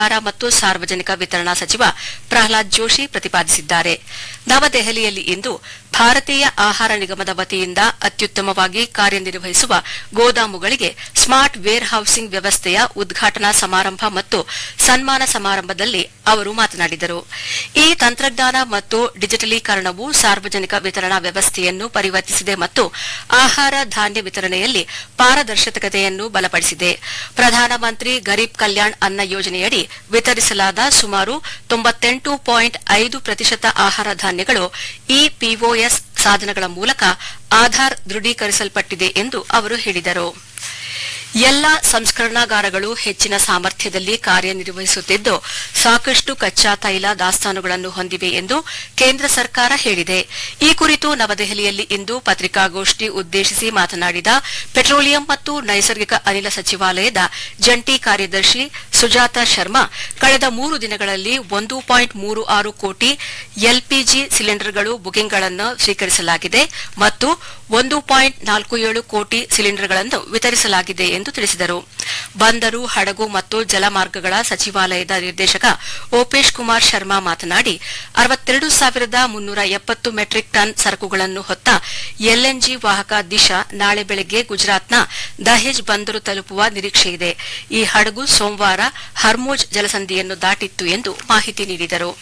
ಮತ್ತು ಸಾರ್ವಜನಿಕ ವಿತರಣಾ ಸಚಿವ ಪ್ರಹ್ಲಾದ್ ಜೋಶಿ ಪ್ರತಿಪಾದಿಸಿದ್ದಾರೆ. ನವದೆಹಲಿಯಲ್ಲಿ ಇಂದು ಭಾರತೀಯ ಆಹಾರ ನಿಗಮದ ವತಿಯಿಂದ ಅತ್ಯುತ್ತಮವಾಗಿ ಕಾರ್ಯನಿರ್ವಹಿಸುವ ಗೋದಾಮುಗಳಿಗೆ ಸ್ಮಾರ್ಟ್ ವೇರ್ ಹೌಸಿಂಗ್ ವ್ಯವಸ್ಥೆಯ ಉದ್ಘಾಟನಾ ಸಮಾರಂಭ ಮತ್ತು ಸನ್ಮಾನ ಸಮಾರಂಭದಲ್ಲಿ ಅವರು ಮಾತನಾಡಿದರು. ಈ ತಂತ್ರಜ್ಞಾನ ಮತ್ತು ಡಿಜಿಟಲೀಕರಣವು ಸಾರ್ವಜನಿಕ ವಿತರಣಾ ವ್ಯವಸ್ಥೆಯನ್ನು ಪರಿವರ್ತಿಸಿದೆ ಮತ್ತು ಆಹಾರ ಧಾನ್ಯ ವಿತರಣೆಯಲ್ಲಿ ಪಾರದರ್ಶಕತೆಯನ್ನು ಬಲಪಡಿಸಿದೆ. ಪ್ರಧಾನಮಂತ್ರಿ ಗರೀಬ್ ಕಲ್ಯಾಣ್ ಅನ್ನ ಯೋಜನೆಯಡಿ ವಿತರಿಸಲಾದ ಸುಮಾರು 98.5% ಆಹಾರ ಧಾನ್ಯಗಳು ಈ ಪಿಒಎಸ್ ಸಾಧನಗಳ ಮೂಲಕ ಆಧಾರ್ ದೃಢೀಕರಿಸಲ್ಪಟ್ಟಿದೆ ಎಂದು ಅವರು ಹೇಳಿದರು. ಎಲ್ಲಾ ಸಂಸ್ಕರಣಾಗಾರಗಳು ಹೆಚ್ಚಿನ ಸಾಮರ್ಥ್ಯದಲ್ಲಿ ಕಾರ್ಯನಿರ್ವಹಿಸುತ್ತಿದ್ದು ಸಾಕಷ್ಟು ಕಚ್ಚಾ ತೈಲ ದಾಸ್ತಾನುಗಳನ್ನು ಹೊಂದಿವೆ ಎಂದು ಕೇಂದ್ರ ಸರ್ಕಾರ ಹೇಳಿದೆ. ಈ ಕುರಿತು ನವದೆಹಲಿಯಲ್ಲಿ ಇಂದು ಪತ್ರಿಕಾಗೋಷ್ಠಿ ಉದ್ದೇಶಿಸಿ ಮಾತನಾಡಿದ ಪೆಟ್ರೋಲಿಯಂ ಮತ್ತು ನೈಸರ್ಗಿಕ ಅನಿಲ ಸಚಿವಾಲಯದ ಜಂಟಿ ಕಾರ್ಯದರ್ಶಿ ಸುಜಾತಾ ಶರ್ಮಾ, ಕಳೆದ 3 ದಿನಗಳಲ್ಲಿ 1.36 ಕೋಟಿ ಎಲ್ಪಿಜಿ ಸಿಲಿಂಡರ್ಗಳು ಬುಕಿಂಗ್ಗಳನ್ನು ಸ್ವೀಕರಿಸಲಾಗಿದೆ ಮತ್ತು 1.47 ಕೋಟಿ ಸಿಲಿಂಡರ್ಗಳನ್ನು ವಿತರಿಸಲಾಗಿದೆ ಎಂದು ತಿಳಿಸಿದರು. ಬಂದರು, ಹಡಗು ಮತ್ತು ಜಲಮಾರ್ಗಗಳ ಸಚಿವಾಲಯದ ನಿರ್ದೇಶಕ ಓಪೇಶ್ ಕುಮಾರ್ ಶರ್ಮಾ ಮಾತನಾಡಿ 62,370 ಮೆಟ್ರಿಕ್ ಟನ್ ಸರಕುಗಳನ್ನು ಹೊತ್ತ ಎಲ್ಎನ್ಜಿ ವಾಹಕ ದಿಶಾ ನಾಳೆ ಬೆಳಗ್ಗೆ ಗುಜರಾತ್ನ ದಹೇಜ್ ಬಂದರು ತಲುಪುವ ನಿರೀಕ್ಷೆಯಿದೆ. ಈ ಹಡಗು ಸೋಮವಾರ ಹರ್ಮುಜ್ ಜಲಸಂಧಿಯನ್ನು ದಾಟಿತ್ತು ಎಂದು ಮಾಹಿತಿ ನೀಡಿದರು.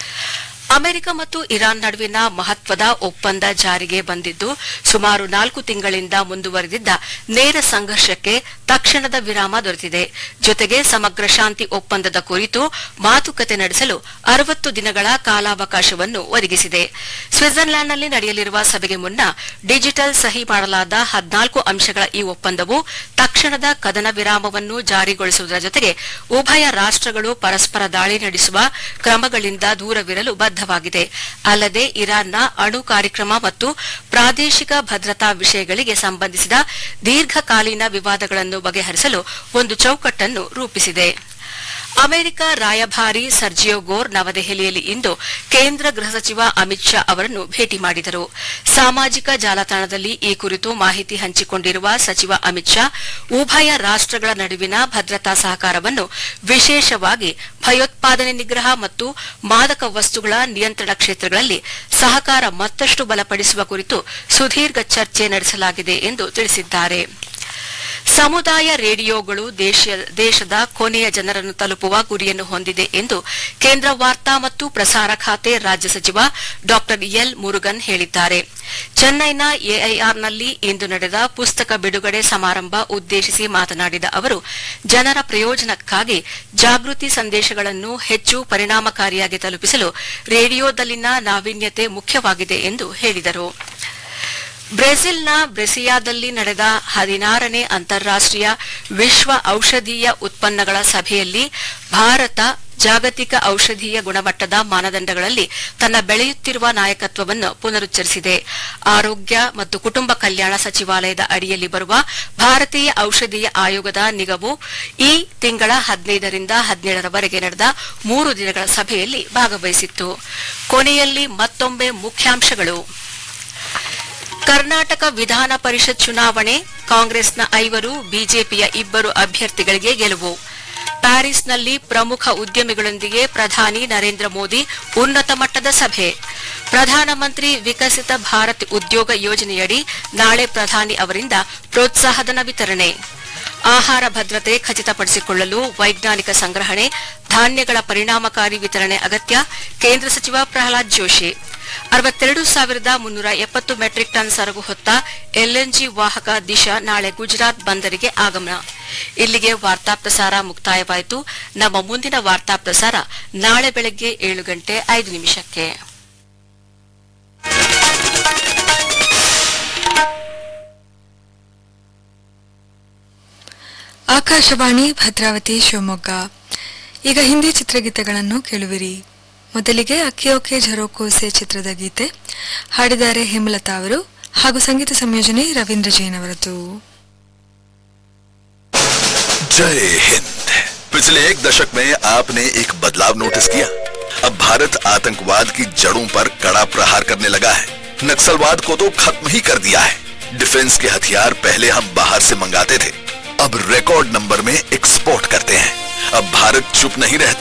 ಅಮೆರಿಕ ಮತ್ತು ಇರಾನ್ ನಡುವಿನ ಮಹತ್ವದ ಒಪ್ಪಂದ ಜಾರಿಗೆ ಬಂದಿದ್ದು ಸುಮಾರು 4 ತಿಂಗಳಿಂದ ಮುಂದುವರೆದಿದ್ದ ನೇರ ಸಂಘರ್ಷಕ್ಕೆ ತಕ್ಷಣದ ವಿರಾಮ ದೊರೆತಿದೆ. ಜೊತೆಗೆ ಸಮಗ್ರ ಶಾಂತಿ ಒಪ್ಪಂದದ ಕುರಿತು ಮಾತುಕತೆ ನಡೆಸಲು 60 ದಿನಗಳ ಕಾಲಾವಕಾಶವನ್ನು ಒದಗಿಸಿದೆ. ಸ್ವಿಟ್ಜರ್ಲ್ಯಾಂಡ್ನಲ್ಲಿ ನಡೆಯಲಿರುವ ಸಭೆಗೆ ಮುನ್ನ ಡಿಜಿಟಲ್ ಸಹಿ ಮಾಡಲಾದ 14 ಅಂಶಗಳ ಈ ಒಪ್ಪಂದವು ತಕ್ಷಣದ ಕದನ ವಿರಾಮವನ್ನು ಜಾರಿಗೊಳಿಸುವುದರ ಜೊತೆಗೆ ಉಭಯ ರಾಷ್ಟಗಳು ಪರಸ್ಪರ ದಾಳಿ ನಡೆಸುವ ಕ್ರಮಗಳಿಂದ ದೂರವಿರಲು ಬದ್ಧವಾಗಿದೆ. ಅಲ್ಲದೆ ಇರಾನ್ನ ಅಣು ಕಾರ್ಯಕ್ರಮ ಮತ್ತು ಪ್ರಾದೇಶಿಕ ಭದ್ರತಾ ವಿಷಯಗಳಿಗೆ ಸಂಬಂಧಿಸಿದ ದೀರ್ಘಕಾಲೀನ ವಿವಾದಗಳನ್ನು ಬಗೆಹರಿಸಲು ಒಂದು ಚೌಕಟ್ಟನ್ನು ರೂಪಿಸಿದೆ. ಅಮೆರಿಕ ರಾಯಭಾರಿ ಸರ್ಜಿಯೋ ಗೋರ್ ನವದೆಹಲಿಯಲ್ಲಿ ಇಂದು ಕೇಂದ್ರ ಗೃಹ ಸಚಿವ ಅಮಿತ್ ಶಾ ಅವರನ್ನು ಭೇಟಿ ಮಾಡಿದರು. ಸಾಮಾಜಿಕ ಜಾಲತಾಣದಲ್ಲಿ ಈ ಕುರಿತು ಮಾಹಿತಿ ಹಂಚಿಕೊಂಡಿರುವ ಸಚಿವ ಅಮಿತ್ ಶಾ, ಉಭಯ ರಾಷ್ಟಗಳ ನಡುವಿನ ಭದ್ರತಾ ಸಹಕಾರವನ್ನು ವಿಶೇಷವಾಗಿ ಭಯೋತ್ಪಾದನೆ ನಿಗ್ರಹ ಮತ್ತು ಮಾದಕ ವಸ್ತುಗಳ ನಿಯಂತ್ರಣ ಕ್ಷೇತ್ರಗಳಲ್ಲಿ ಸಹಕಾರ ಮತ್ತಷ್ಟು ಬಲಪಡಿಸುವ ಕುರಿತು ಸುದೀರ್ಘ ಚರ್ಚೆ ನಡೆಸಲಾಗಿದೆ ಎಂದು ತಿಳಿಸಿದ್ದಾರೆ. ಸಮುದಾಯ ರೇಡಿಯೋಗಳು ದೇಶದ ಕೊನೆಯ ಜನರನ್ನು ತಲುಪುವ ಗುರಿಯನ್ನು ಹೊಂದಿದೆ ಎಂದು ಕೇಂದ್ರ ವಾರ್ತಾ ಮತ್ತು ಪ್ರಸಾರ ಖಾತೆ ರಾಜ್ಯ ಸಚಿವ ಡಾ ಎಲ್ ಮುರುಗನ್ ಹೇಳಿದ್ದಾರೆ. ಚೆನ್ನೈನ ಎಐಆರ್ನಲ್ಲಿ ಇಂದು ನಡೆದ ಪುಸ್ತಕ ಬಿಡುಗಡೆ ಸಮಾರಂಭ ಉದ್ದೇಶಿಸಿ ಮಾತನಾಡಿದ ಅವರು, ಜನರ ಪ್ರಯೋಜನಕ್ಕಾಗಿ ಜಾಗೃತಿ ಸಂದೇಶಗಳನ್ನು ಹೆಚ್ಚು ಪರಿಣಾಮಕಾರಿಯಾಗಿ ತಲುಪಿಸಲು ರೇಡಿಯೋದಲ್ಲಿನ ನಾವೀನ್ಯತೆ ಮುಖ್ಯವಾಗಿದೆ ಎಂದು ಹೇಳಿದರು. ಬ್ರೆಜಿಲ್ನ ಬ್ರೆಸಿಯಾದಲ್ಲಿ ನಡೆದ 16ನೇ ಅಂತಾರಾಷ್ಟೀಯ ವಿಶ್ವ ಔಷಧೀಯ ಉತ್ಪನ್ನಗಳ ಸಭೆಯಲ್ಲಿ ಭಾರತ ಜಾಗತಿಕ ಔಷಧೀಯ ಗುಣಮಟ್ಟದ ಮಾನದಂಡಗಳಲ್ಲಿ ತನ್ನ ಬೆಳೆಯುತ್ತಿರುವ ನಾಯಕತ್ವವನ್ನು ಪುನರುಚ್ಚರಿಸಿದೆ. ಆರೋಗ್ಯ ಮತ್ತು ಕುಟುಂಬ ಕಲ್ಯಾಣ ಸಚಿವಾಲಯದ ಅಡಿಯಲ್ಲಿ ಬರುವ ಭಾರತೀಯ ಔಷಧೀಯ ಆಯೋಗದ ನಿಗಮವು ಈ ತಿಂಗಳ 15ರಿಂದ 17ರವರೆಗೆ ನಡೆದ 3 ದಿನಗಳ ಸಭೆಯಲ್ಲಿ ಭಾಗವಹಿಸಿತ್ತು. ಕೊನೆಯಲ್ಲಿ ಮತ್ತೊಮ್ಮೆ ಮುಖ್ಯಾಂಶಗಳು. ಕರ್ನಾಟಕ ವಿಧಾನ ಪರಿಷತ್ ಚುನಾವಣೆ, ಕಾಂಗ್ರೆಸ್ನ 5, ಬಿಜೆಪಿಯ 2 ಅಭ್ಯರ್ಥಿಗಳಿಗೆ ಗೆಲುವು. ಪ್ಯಾರಿಸ್ನಲ್ಲಿ ಪ್ರಮುಖ ಉದ್ಯಮಿಗಳೊಂದಿಗೆ ಪ್ರಧಾನಿ ನರೇಂದ್ರ ಮೋದಿ ಉನ್ನತ ಮಟ್ಟದ ಸಭೆ. ಪ್ರಧಾನಮಂತ್ರಿ ವಿಕಸಿತ ಭಾರತ್ ಉದ್ಯೋಗ ಯೋಜನೆಯಡಿ ನಾಳೆ ಪ್ರಧಾನಿ ಅವರಿಂದ ಪ್ರೋತ್ಸಾಹಧನ ವಿತರಣೆ. ಆಹಾರ ಭದ್ರತೆ ಖಚಿತಪಡಿಸಿಕೊಳ್ಳಲು ವೈಜ್ಞಾನಿಕ ಸಂಗ್ರಹಣೆ, ಧಾನ್ಯಗಳ ಪರಿಣಾಮಕಾರಿ ವಿತರಣೆ ಅಗತ್ಯ, ಕೇಂದ್ರ ಸಚಿವ ಪ್ರಹ್ಲಾದ್ ಜೋಶಿ. 62,370 ಮೆಟ್ರಿಕ್ ಟನ್ ಸರಕು ಹೊತ್ತ ಎಲ್ಎನ್ಜಿ ವಾಹಕ ದಿಶಾ ನಾಳೆ ಗುಜರಾತ್ ಬಂದರಿಗೆ ಆಗಮನ. ಇಲ್ಲಿಗೆ ವಾರ್ತಾ ಪ್ರಸಾರ ಮುಕ್ತಾಯವಾಯಿತು. ನಮ್ಮ ಮುಂದಿನ ವಾರ್ತಾ ಪ್ರಸಾರ ನಾಳೆ ಬೆಳಗ್ಗೆ 7:05. ಆಕಾಶವಾಣಿ ಭದ್ರಾವತಿ ಶಿವಮೊಗ್ಗ. ಈಗ ಹಿಂದಿ ಚಿತ್ರಗೀತೆಗಳನ್ನು ಕೇಳುವಿರಿ. ಮೊದಲಿಗೆ ಅಕ್ಕಿಯೋಕೆ ಝರೋಕೋಸೆ ಚಿತ್ರದ ಗೀತೆ ಹಾಡಿದ್ದಾರೆ ಹೇಮಲತಾ ಅವರು ಹಾಗೂ ಸಂಗೀತ ಸಂಯೋಜನೆ ರವೀಂದ್ರ ಜೈನ್ ಅವರದು. जय हिंद। पिछले 1 दशक में आपने एक बदलाव नोटिस किया। अब भारत आतंकवाद की जड़ों पर कड़ा प्रहार करने लगा है। नक्सलवाद को तो खत्म ही कर दिया है। डिफेंस के हथियार पहले हम बाहर से मंगाते थे, अब रिकॉर्ड नंबर में एक्सपोर्ट करते हैं। अब भारत चुप नहीं रहता।